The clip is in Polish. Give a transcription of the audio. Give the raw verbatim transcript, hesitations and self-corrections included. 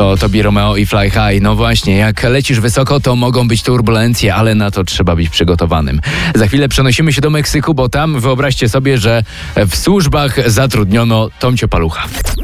To Tobi Romeo i Fly High. No właśnie, jak lecisz wysoko, to mogą być turbulencje, ale na to trzeba być przygotowanym. Za chwilę przenosimy się do Meksyku, bo tam wyobraźcie sobie, że w służbach zatrudniono Tomcio Palucha.